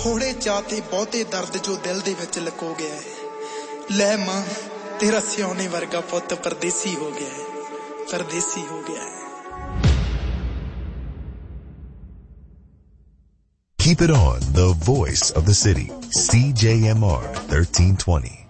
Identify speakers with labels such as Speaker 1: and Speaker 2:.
Speaker 1: ਥੋੜੇ ਚਾਹ ਤੇ ਬਹੁਤੇ ਦਰਦ ਜੋ ਦਿਲ ਦੇ ਵਿੱਚ ਲੁਕੋ ਗਿਆ ਹੈ। ਲੈ ਮਾਂ ਤੇਰਾ ਸਿਉਣੇ ਵਰਗਾ ਪੁੱਤ ਪਰਦੇਸੀ ਹੋ ਗਿਆ ਹੈ, ਪਰਦੇਸੀ ਹੋ ਗਿਆ ਹੈ।
Speaker 2: Keep it on, the voice of the city, CJMR 1320.